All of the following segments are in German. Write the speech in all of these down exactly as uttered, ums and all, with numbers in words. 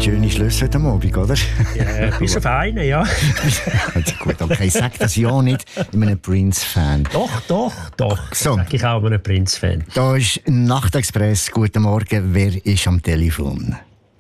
Schöne Schlüsse heute Abend, oder? Ja, bis auf einen, ja. Also gut, okay, sag das ja nicht in einem Prince-Fan. Doch, doch, doch. So. Sag ich auch einem Prince-Fan. Da ist Nachtexpress. Guten Morgen, wer ist am Telefon?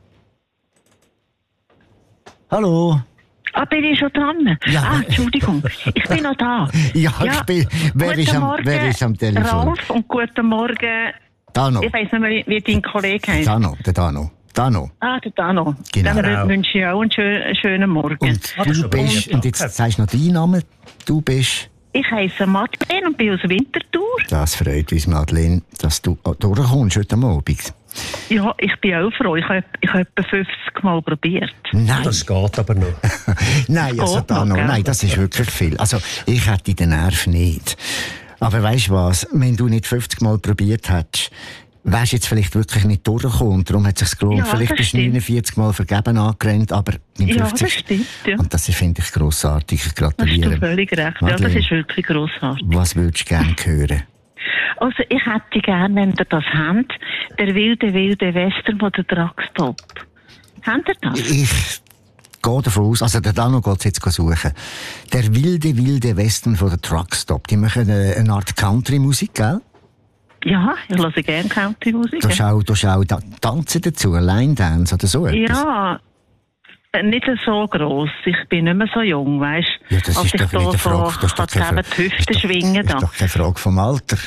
Hallo? Ah, bin ich schon dran? Ja. Ah, Entschuldigung, ich bin noch da. Ja, ich bin, wer, guten ist am, Morgen, wer ist am Telefon? Ralf, und guten Morgen, Dano. ich weiss nicht mehr, wie, wie dein Kollege heißt. Dano, der Dano. Dano. Ah, der Dano. Genau. Dann Genau. wünsche ich auch einen schönen, schönen Morgen. Und Ah, das ist du aber bist, gut. und jetzt sagst du noch deinen Namen, du bist... Ich heisse Madeleine und bin aus Winterthur. Das freut uns, Madeleine, dass du durchkommst heute Abend. Ja, ich bin auch froh. Ich habe ich hab etwa fünfzig Mal probiert. Nein, Das geht aber noch. nein, also geht Dano, noch, gell? nein, das ist wirklich viel. Also ich hätte den Nerv nicht. Aber weißt du was, wenn du nicht fünfzig Mal probiert hättest, wärst du jetzt vielleicht wirklich nicht durchgekommen. Und darum hat es sich gelohnt. Ja, vielleicht das bist du stimmt. neunundvierzig Mal vergeben angerannt, aber beim Ja, das fünfzig. stimmt, ja. Und das finde ich grossartig. Ich Da hast gratuliere. du völlig recht. Ja, das Madeleine, ist wirklich grossartig. was würdest du gerne hören? Also, ich hätte gerne, wenn ihr das habt, der wilde, wilde Western von der Truckstop. Habt ihr das? Ich gehe davon aus, also der Dano geht es jetzt suchen. Der wilde, wilde Westen von der Truckstop. Die machen eine, eine Art Country-Musik, gell? Ja, ich höre gerne Country-Musik. Da schau, da schau da, Tanzen dazu, Line-Dance oder so etwas. Ja, äh, nicht so gross. Ich bin nicht mehr so jung, weißt du? Ja, das Als ist ich doch da nicht eine so Frage. Das ist doch kann keine eben Frage. die Hüfte Das ist doch- schwingen Das ist da. doch keine Frage vom Alter.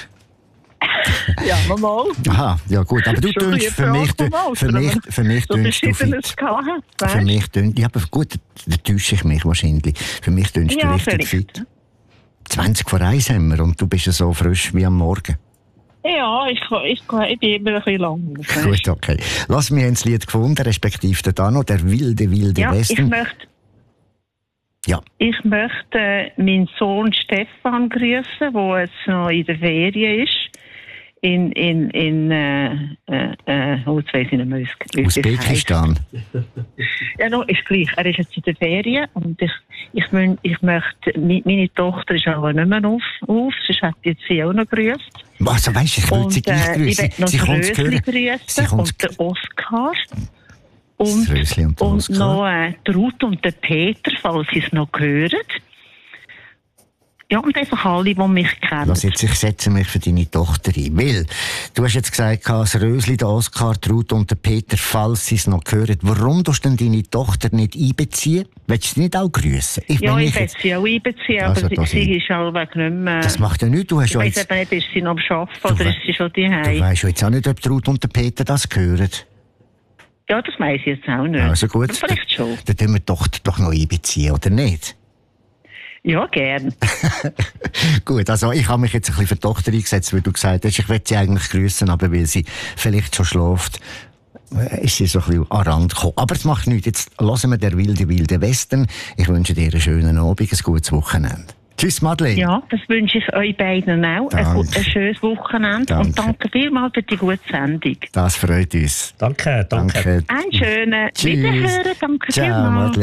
Ja, normal. Aha, ja gut. Aber du Schon tönst, eine für Frage mich, vom Alter, für mich, aber für mich so tönst du verschiedenes fit. gehabt, Für weißt du? mich tönst, ja, aber gut, da täusche ich mich wahrscheinlich. Für mich tönst du Ja, richtig vielleicht. fit. zwanzig vor eins haben wir und du bist ja so frisch wie am Morgen. Ja, ich, ich, ich bin immer ein bisschen lang. weißt du? Gut, okay. Lass mich ins Lied gefunden, respektive der Dano, der wilde, wilde Ja, ich Westen. möchte, Ja, ich möchte äh, meinen Sohn Stefan grüßen, der jetzt noch in der Ferien ist. In, in, in, äh, äh, äh, oh, jetzt weiss ich nicht mehr, wie es wie es heisst. Usbekistan. Ja, no, ist gleich. Er ist jetzt in der Ferien und ich, ich, mö- ich möchte, mi- meine Tochter ist auch nicht mehr auf, auf sonst hätte ich sie auch noch grüßt. Also weißt du, ich will Und sie gleich äh, ich grüßen. möchte noch Sie den kommt zu Rösli hören. Sie grüßen kommt und den Oskar. Das Und, Rösli und der und Oskar. noch äh, die Ruth und den Peter, falls sie es noch hören. Ja, und einfach alle, die mich kennen. Lass jetzt, ich setze mich für deine Tochter ein. Weil, du hast jetzt gesagt, das Rösli, der Oskar, die Ruth und der Peter, falls sie es noch hören. Warum tust du denn deine Tochter nicht einbeziehen? Willst du sie nicht auch grüßen? Ich Ja, meine, ich ich werde jetzt- sie auch einbeziehen, Also, aber das sie, sie ich- ist allweg nicht mehr... Das macht ja nichts. Du hast ich ja weiss jetzt, eben nicht, ist sie noch am Arbeiten Du oder we- ist sie schon du daheim? weißt ja jetzt auch nicht, ob die Ruth und der Peter das hören. Ja, das weiss ich jetzt auch nicht. Also gut, Aber vielleicht schon. dann tun wir die Tochter doch noch einbeziehen, oder nicht? Ja, gern. Gut, also ich habe mich jetzt ein bisschen für die Tochter eingesetzt, weil du gesagt hast, ich will sie eigentlich grüßen, aber weil sie vielleicht schon schläft, äh, ist sie so ein bisschen an den Rand gekommen. Aber es macht nichts. Jetzt hören wir der wilde, wilde Westen. Ich wünsche dir einen schönen Abend, ein gutes Wochenende. Tschüss, Madeleine. Ja, das wünsche ich euch beiden auch. Ein, Danke. gut- ein schönes Wochenende. Danke. Und danke vielmals für die gute Sendung. Das freut uns. Danke, danke. Danke. Einen schönen Tschüss. Wiederhören. Danke Ciao, vielmals. Madeleine.